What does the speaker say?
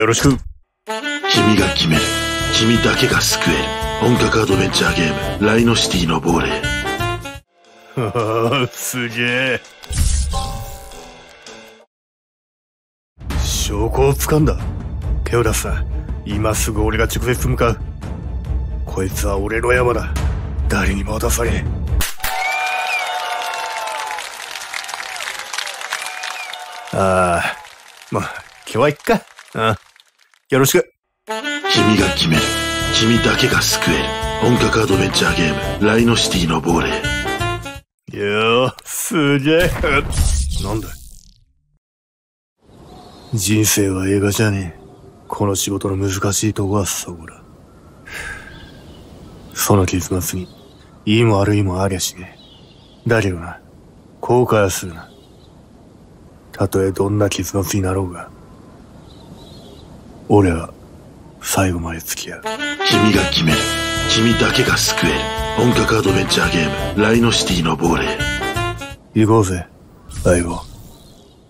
よろしく。 君が決める。君だけが救える。本格アドベンチャーゲーム、ライノシティの亡霊。 すげえ。証拠を掴んだ。手を出すな。今すぐ俺が直接向かう。こいつは俺の山だ。誰にも渡さねえ。まあ、今日はいっか。よろしく。 君が決める。君だけが救える。本格アドベンチャーゲーム、ライノシティの亡霊。 すげえ。なんだ。人生は映画じゃねえ。この仕事の難しいとこはそこだ。その結末に、いいも悪いもありゃしねえ。だけどな、後悔はするな。たとえどんな結末になろうが、俺は最後まで付き合う。 君が決める。君だけが救える。本格アドベンチャーゲーム、ライノシティの亡霊。 行こうぜ、相棒。